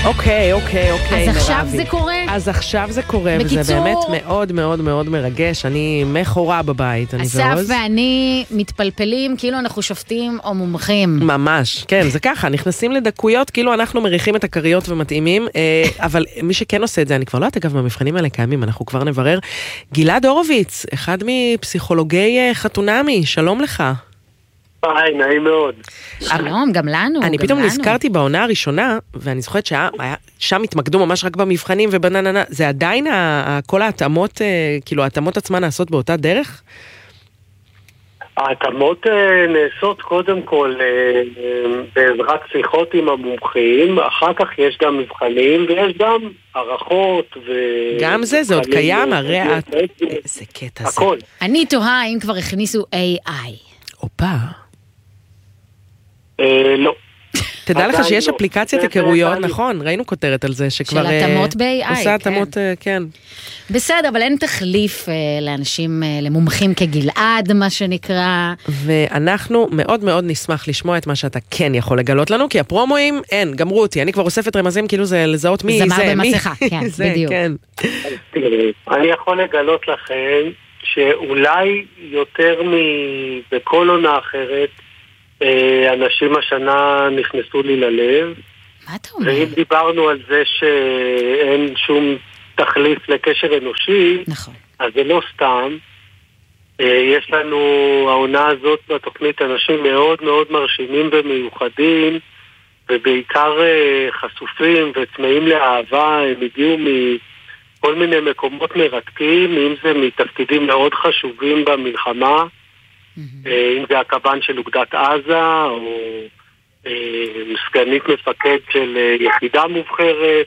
אוקיי, אז עכשיו זה קורה? אז עכשיו זה קורה, בקיצור, וזה באמת מאוד מאוד מאוד מרגש. אני מחורה בבית, אני ועוז. אסף ואני מתפלפלים כאילו אנחנו שופטים או מומחים. ממש, כן, זה ככה, נכנסים לדקויות, כאילו אנחנו מריחים את הקריות ומתאימים, אבל מי שכן עושה את זה, אני כבר לא יודעת, אגב, במבחנים האלה קיימים, אנחנו כבר נברר. גלעד הורוביץ, אחד מפסיכולוגי חתונמי, שלום לך. היי, נעים מאוד. שלום, גם לנו. אני פתאום נזכרתי בעונה הראשונה, ואני זוכרת שם התמקדו ממש רק במבחנים ובנננה, זה עדיין כל ההתאמות, כאילו ההתאמות עצמן נעשות באותה דרך? ההתאמות נעשות קודם כל בעזרת שיחות עם המומחים, אחר כך יש גם מבחנים ויש גם ערכות גם זה עוד קיים, הרי איזה קטע זה. הכל. אני תוהה אם כבר הכניסו AI. אופה. לא. תדע לך שיש אפליקציית היכרויות, נכון, ראינו כותרת על זה, שכבר של התאמות ב-AI, עושה התאמות, כן. בסדר, אבל אין תחליף לאנשים, למומחים כגלעד, מה שנקרא. ואנחנו מאוד מאוד נשמח לשמוע את מה שאתה כן יכול לגלות לנו, כי הפרומואים, אין, גמרו אותי, אני כבר אוספת רמזים, כאילו זה לזהות מי זה, זמר במסכה, כן, בדיוק. אני יכול לגלות לכם, שאולי יותר בכל עונה אחרת, אנשים השנה נכנסו לי ללב. מה אתה אומר? ואם דיברנו על זה שאין שום תחליף לקשר אנושי, נכון. אז זה לא סתם. יש לנו העונה הזאת בתוכנית אנשים מאוד מאוד מרשימים ומיוחדים, ובעיקר חשופים וצמאים לאהבה. הם הגיעו מכל מיני מקומות מרתקים, אם זה מתפקידים מאוד חשובים במלחמה, אם זה הקב"ן של אוגדת עזה, או סגנית מפקד של יחידה מובחרת,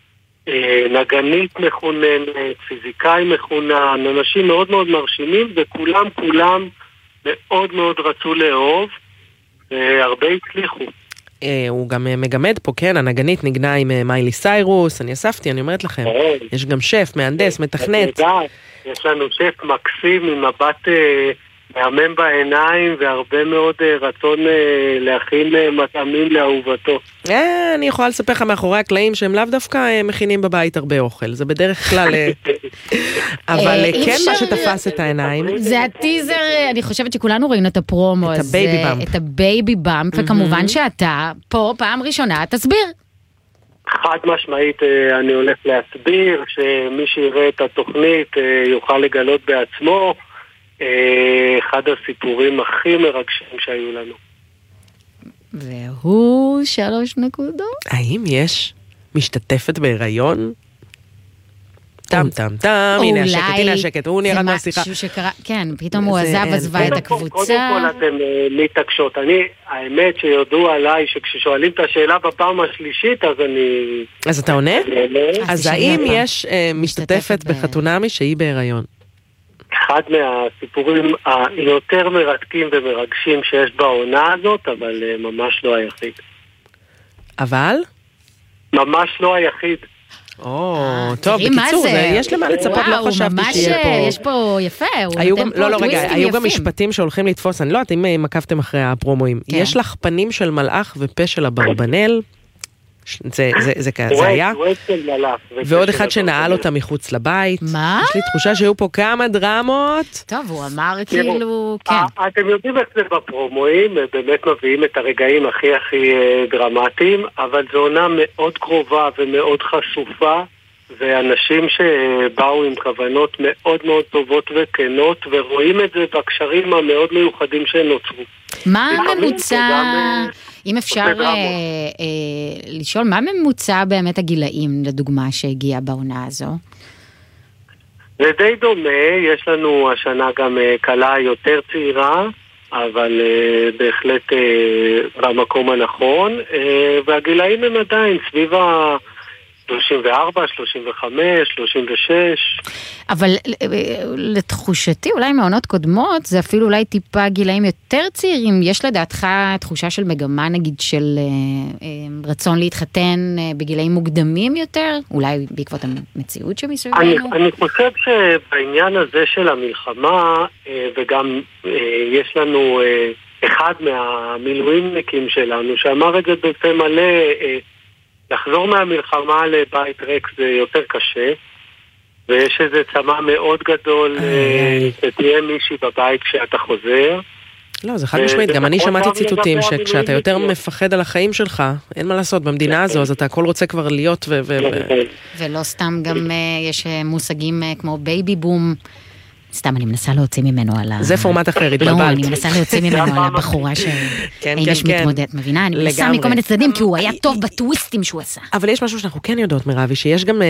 נגנית מחוננת, פיזיקאי מחונן, אנשים מאוד מאוד מרשימים, וכולם מאוד מאוד רצו לאהוב, והרבה הצליחו. הוא גם מגמד פה, כן, הנגנית נגנה עם מיילי סיירוס, אני אספתי, אני אומרת לכם, יש גם שף, מהנדס, מתכנת. יש לנו שף מקסים עם מבט מהמם בעיניים והרבה מאוד רצון להכין מטעמים לאהובתו. אני יכולה לספר לך מאחורי הקלעים שהם לאו דווקא מכינים בבית הרבה אוכל, זה בדרך כלל, אבל כן מה שתפס את העיניים. זה הטיזר, אני חושבת שכולנו ראינו את הפרומו, את הבייבי באמפ. את הבייבי באמפ, וכמובן שאתה פה פעם ראשונה תסביר. חד משמעית אני הולך להסביר, שמי שיראה את התוכנית יוכל לגלות בעצמו, אחד הסיפורים הכי מרגשים שהיו לנו. והוא 3 נקודות. האם יש משתתפת בהיריון? טם, הנה השקט, הוא נרד מהשיחה. כן, פתאום הוא עזבה את הקבוצה. קודם כל אתם מתעקשות. האמת שיודעו עליי שכששואלים את השאלה בפעם השלישית, אז אני... אז אתה עונה? אז האם יש משתתפת בחתונמי שהיא בהיריון? אחד מהסיפורים היותר מרתקים ומרגשים שיש בעונה הזאת, אבל ממש לא היחיד. אבל? ממש לא היחיד. טוב, בקיצור, יש למה לצפות, לא חשבתי שיהיה פה. יש פה יפה, היו גם משפטים שהולכים לתפוס, אני לא יודעת אם עקבתם אחרי הפרומואים. יש לך פנים של מלאך ופה של אברבנאל, זה היה, ועוד אחד שנעל אותה מחוץ לבית. מה? יש לי תחושה שהיו פה כמה דרמות. טוב, הוא אמר כאילו, כן. אתם יודעים איך זה בפרומואים, באמת מביאים את הרגעים הכי דרמטיים, אבל זו עונה מאוד קרובה ומאוד חשופה, ואנשים שבאו עם כוונות מאוד מאוד טובות וכנות, ורואים את זה בקשרים המאוד מיוחדים שנוצרו. מה הממוצע, אם אפשר לשאול, מה ממוצע באמת הגילאים, לדוגמה, שהגיע בעונה הזו? זה די דומה, יש לנו השנה גם קלה יותר צעירה, אבל בהחלט במקום הנכון, והגילאים הם עדיין סביב 34, 35, 36. אבל לתחושתי, אולי מעונות קודמות, זה אפילו אולי טיפה גילאים יותר צעירים. יש לדעתך תחושה של מגמה, נגיד, של רצון להתחתן בגילאים מוקדמים יותר? אולי בעקבות המציאות שמסביבנו? אני חושב שבעניין הזה של המלחמה, וגם יש לנו אחד מהמילואימניקים שלנו, שאמר את זה בפה מלא, לחזור מהמלחמה לבית ריק זה יותר קשה, ויש איזה צמא מאוד גדול שתהיה מישהי בבית כשאתה חוזר. לא, זה חד משמעית, גם אני שמעתי ציטוטים שכשאתה יותר מפחד על החיים שלך, אין מה לעשות, במדינה הזו, אז אתה הכל רוצה כבר להיות ולא סתם גם יש מושגים כמו בייבי בום, סתם אני מנסה להוציא ממנו על ה... זה פורמט אחר, התבלבלת. לא, אני מנסה להוציא ממנו על הבחורה שהאיש מתמודד, מבינה? אני מנסה מכל מיני צדדים, כי הוא היה טוב בטוויסטים שהוא עשה. אבל יש משהו שאנחנו כן יודעות, מירבי, שיש גם...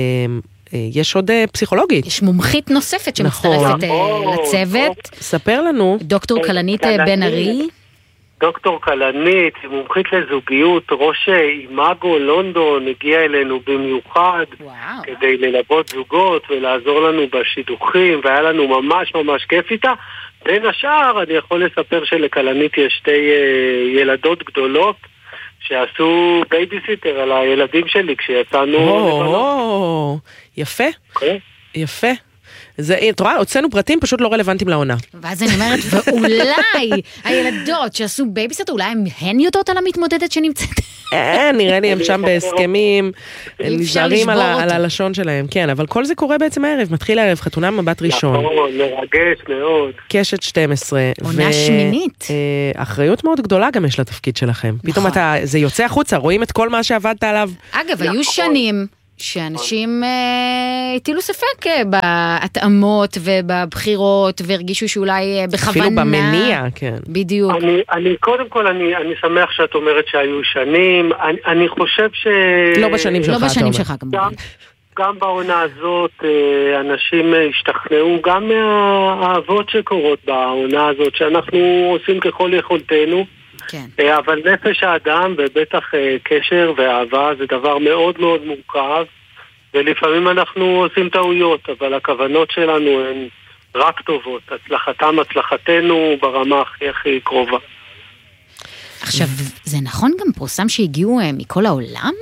יש עוד פסיכולוגית. יש מומחית נוספת שמצטרפת לצוות. ספר לנו. דוקטור קלנית בן ארי. דוקטור קלנית, מומחית לזוגיות, ראש אימאגו לונדון, הגיעה אלינו במיוחד כדי ללוות זוגות ולעזור לנו בשידוכים, והיה לנו ממש ממש כיף איתה. בין השאר, אני יכול לספר שלקלנית יש שתי ילדות גדולות, שעשו בייביסיטר על הילדים שלי כשיצאנו... יפה, יפה. את רואה, הוצאנו פרטים פשוט לא רלוונטיים לעונה. ואז אני אומרת, ואולי הילדות שעשו בייביסיטר, אולי הן יודעות על המתמודדת שנמצאת? נראה לי הם שם בהסכמים, נזהרים על הלשון שלהם, כן, אבל כל זה קורה בעצם הערב, מתחיל הערב, חתונה מבט ראשון. מרגש מאוד. קשת 12. עונה שמינית. אחריות מאוד גדולה גם יש לתפקיד שלכם. פתאום זה יוצא החוצה, רואים את כל מה שעבדת עליו. אגב, היו שנים שאנשים הטילו ספק בהתאמות ובבחירות, והרגישו שאולי בכוונה... אפילו במניע, כן. בדיוק. קודם כל, אני שמח שאת אומרת שהיו שנים. אני חושב ש... לא בשנים שלך, לא בשנים שלך, כמובן. גם בעונה הזאת אנשים השתכנעו, גם מהאהבות שקורות בעונה הזאת, שאנחנו עושים ככל יכולתנו. כן. אבל נפש האדם ובטח קשר ואהבה זה דבר מאוד מאוד מורכב, ולפעמים אנחנו עושים טעויות, אבל הכוונות שלנו הן רק טובות. הצלחתם, הצלחתנו ברמה הכי קרובה. עכשיו, זה נכון גם פורסם שהגיעו מכל העולם?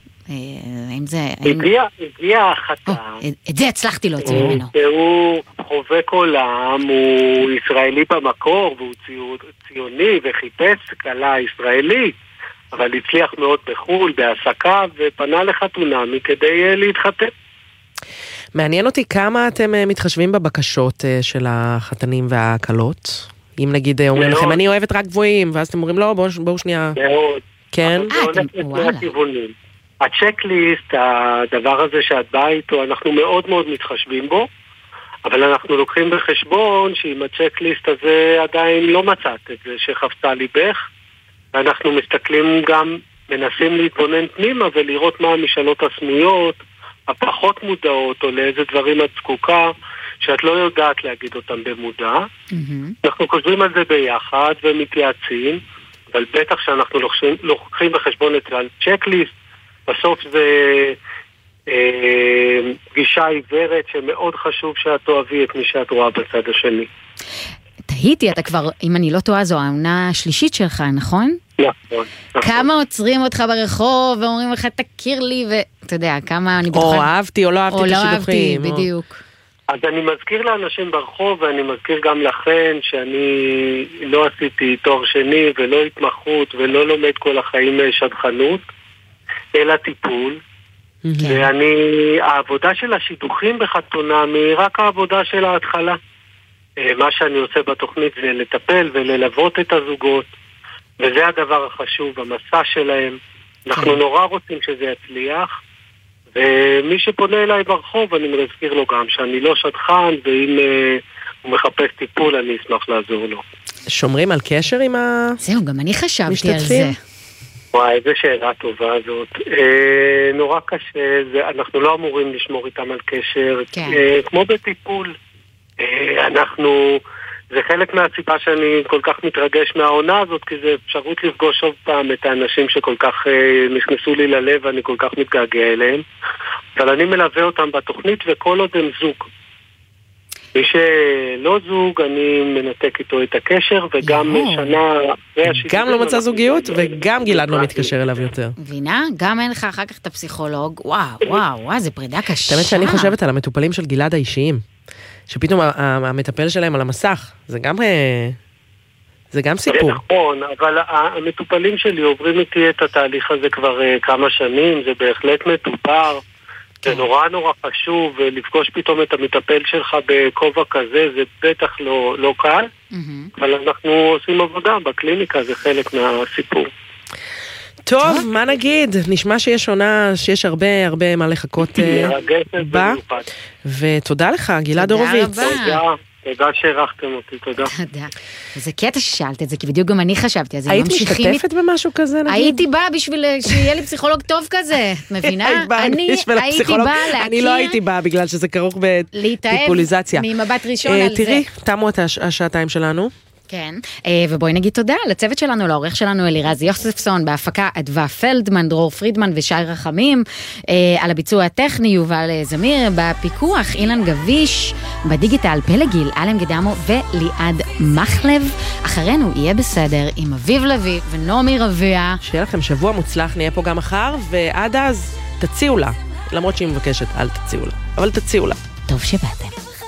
הגיע החתם. את זה הצלחתי להוציא ממנו. הוא חובק עולם, הוא ישראלי במקור, והוא ציוני וחיפש קלה ישראלית, אבל הצליח מאוד בחול, בהעסקה, ופנה לחתונמי כדי להתחתן. מעניין אותי כמה אתם מתחשבים בבקשות של החתנים והקלות. אם נגיד אומרים לכם, אני אוהבת רק גבוהים, ואז אתם אומרים, לא, בואו שנייה. מאוד. כן? וואלה. הצ'קליסט, הדבר הזה שאת באה איתו, אנחנו מאוד מאוד מתחשבים בו, אבל אנחנו לוקחים בחשבון שאם הצ'קליסט הזה עדיין לא מצאת את זה שחפצה ליבך, ואנחנו מסתכלים גם, מנסים להתבונן פנימה ולראות מה המשאלות הסמויות, הפחות מודעות, או לאיזה דברים את זקוקה, שאת לא יודעת להגיד אותם במודע. אנחנו חושבים על זה ביחד ומתייעצים, אבל בטח שאנחנו לוקחים בחשבון את הצ'קליסט, בסוף זה פגישה עיוורת שמאוד חשוב שאת תאהבי את מי שאת רואה בצד השני. תהיתי, אתה כבר, אם אני לא טועה, זו העונה השלישית שלך, נכון? נכון. כמה עוצרים אותך ברחוב ואומרים לך תכיר לי, ואתה יודע, כמה אני בטוחה... או אהבתי או לא אהבתי את השידוכים. בדיוק. אז אני מזכיר לאנשים ברחוב, ואני מזכיר גם לכן שאני לא עשיתי תואר שני ולא התמחות ולא לומד כל החיים שדכנות, אלא טיפול. ואני, העבודה של השידוכים בחתונמי היא רק העבודה של ההתחלה. מה שאני עושה בתוכנית זה לטפל וללוות את הזוגות, וזה הדבר החשוב, המסע שלהם. אנחנו נורא רוצים שזה יצליח, ומי שפונה אליי ברחוב אני מזכיר לו גם שאני לא שדכן, ואם הוא מחפש טיפול אני אשמח לעזור לו. שומרים על קשר עם זהו, גם אני חשבתי על זה. וואי, איזה שאלה טובה הזאת. נורא קשה, אנחנו לא אמורים לשמור איתם על קשר. כמו בטיפול. זה חלק מהסיבה שאני כל כך מתרגש מהעונה הזאת, כי זה אפשרות לפגוש עוד פעם את האנשים שכל כך נכנסו לי ללב ואני כל כך מתגעגע אליהם. אבל אני מלווה אותם בתוכנית וכל עוד הם זוג. מי שלא זוג, אני מנתק איתו את הקשר, וגם שנה... גם לא מצא זוגיות, וגם גלעד לא מתקשר אליו יותר. מבינה? גם אין לך אחר כך את הפסיכולוג. וואו, זה פרידה קשה. תמיד שאני חושבת על המטופלים של גלעד האישיים, שפתאום המטפל שלהם על המסך, זה גם... זה גם סיפור. נכון, אבל המטופלים שלי עוברים איתי את התהליך הזה כבר כמה שנים, זה בהחלט מטופר, זה נורא נורא חשוב, לפגוש פתאום את המטפל שלך בכובע כזה, זה בטח לא קל, אבל אנחנו עושים עבודה בקליניקה, זה חלק מהסיפור. טוב, מה נגיד? נשמע שיש עונה, שיש הרבה מה לחכות בה. ותודה לך, גלעד הורוביץ. תודה שהערכתם אותי, תודה. תודה. זה קטע ששאלת את זה, כי בדיוק גם אני חשבתי, אז היית משתתפת במשהו כזה, נגיד? הייתי באה בשביל שיהיה לי פסיכולוג טוב כזה, את מבינה? אני הייתי באה להכיר... אני לא הייתי באה, בגלל שזה כרוך בטיפוליזציה. להתאהב ממבט ראשון על זה. תראי, תמו את השעתיים שלנו. כן, ובואי נגיד תודה לצוות שלנו, לעורך שלנו אלירז יוספסון, בהפקה אדווה פלדמן, דרור פרידמן ושי רחמים, על הביצוע הטכני יובל זמיר, בפיקוח אילן גביש, בדיגיטל פלגיל, אלם גדמו וליעד מחלב. אחרינו יהיה בסדר עם אביב לוי ונעמי רביע. שיהיה לכם שבוע מוצלח, נהיה פה גם מחר, ועד אז תציעו לה, למרות שהיא מבקשת, אל תציעו לה, אבל תציעו לה. טוב שבאתם.